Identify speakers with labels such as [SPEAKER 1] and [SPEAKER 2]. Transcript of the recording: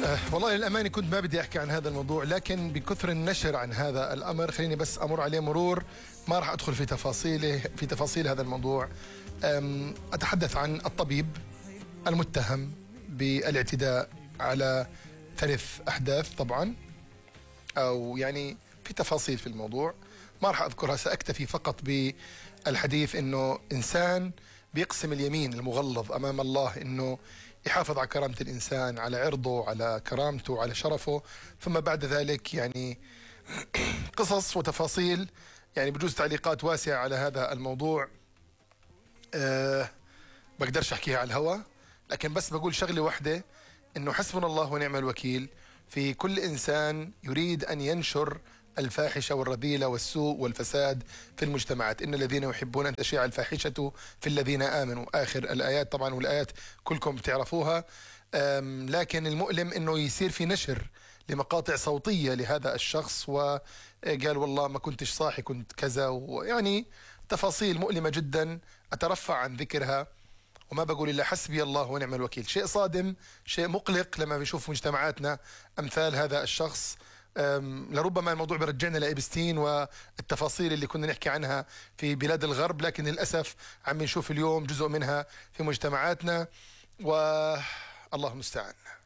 [SPEAKER 1] والله للأمانة كنت ما بدي أحكي عن هذا الموضوع، لكن بكثر النشر عن هذا الأمر خليني بس أمر عليه مرور. ما راح أدخل في تفاصيل هذا الموضوع. أتحدث عن الطبيب المتهم بالاعتداء على 3 أحداث طبعا، أو يعني في تفاصيل في الموضوع ما راح أذكرها. سأكتفي فقط بالحديث أنه إنسان بيقسم اليمين المغلظ أمام الله أنه يحافظ على كرامة الإنسان، على عرضه، على كرامته، على شرفه، ثم بعد ذلك يعني قصص وتفاصيل، يعني بجوز تعليقات واسعة على هذا الموضوع. بقدرش أحكيها على الهواء، لكن بس بقول شغلة واحدة، إنه حسبنا الله ونعم الوكيل في كل إنسان يريد أن ينشر الفاحشة والرذيلة والسوء والفساد في المجتمعات. إن الذين يحبون أن تشيع الفاحشة في الذين آمنوا، آخر الآيات طبعا، والآيات كلكم تعرفوها. لكن المؤلم إنه يصير في نشر لمقاطع صوتية لهذا الشخص، وقال والله ما كنتش صاحي كنت كذا، ويعني تفاصيل مؤلمة جدا أترفع عن ذكرها، وما بقول إلا حسبي الله ونعم الوكيل. شيء صادم، شيء مقلق لما بيشوف مجتمعاتنا أمثال هذا الشخص. لربما الموضوع برجعنا لإبستين والتفاصيل اللي كنا نحكي عنها في بلاد الغرب، لكن للأسف عم نشوف اليوم جزء منها في مجتمعاتنا، والله المستعان.